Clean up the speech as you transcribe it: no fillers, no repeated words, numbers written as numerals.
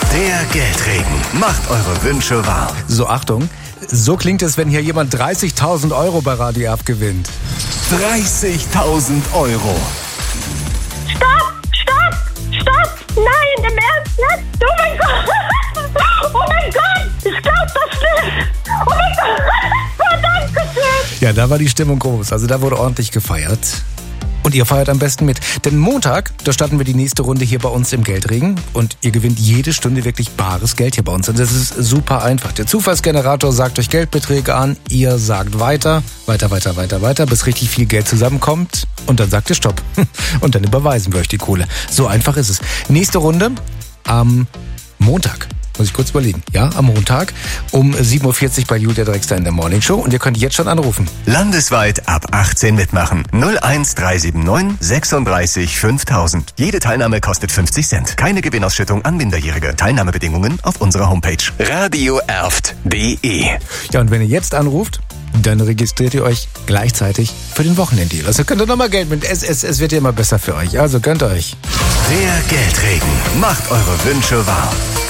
Der Geldregen macht eure Wünsche wahr. So, Achtung. So klingt es, wenn hier jemand 30.000 Euro bei Radio F gewinnt. 30.000 Euro. Stopp! Nein, im Ernst jetzt? Oh mein Gott! Oh mein Gott! Ich glaub das nicht! Oh mein Gott! Danke schön! Ja, da war die Stimmung groß. Also da wurde ordentlich gefeiert. Und ihr feiert am besten mit. Denn Montag, da starten wir die nächste Runde hier bei uns im Geldregen. Und ihr gewinnt jede Stunde wirklich bares Geld hier bei uns. Und das ist super einfach. Der Zufallsgenerator sagt euch Geldbeträge an. Ihr sagt weiter, bis richtig viel Geld zusammenkommt. Und dann sagt ihr Stopp. Und dann überweisen wir euch die Kohle. So einfach ist es. Nächste Runde am Montag. Muss ich kurz überlegen. Ja, am Montag um 7.40 Uhr bei Julia Drexler in der Morning Show. Und ihr könnt jetzt schon anrufen. Landesweit ab 18 mitmachen. 01379 36 5000. Jede Teilnahme kostet 50 Cent. Keine Gewinnausschüttung an Minderjährige. Teilnahmebedingungen auf unserer Homepage. radioerft.de. Ja, und wenn ihr jetzt anruft, dann registriert ihr euch gleichzeitig für den Wochenenddeal. Also könnt ihr nochmal Geld mit. Es wird ja immer besser für euch. Also gönnt euch. Der Geldregen macht eure Wünsche wahr.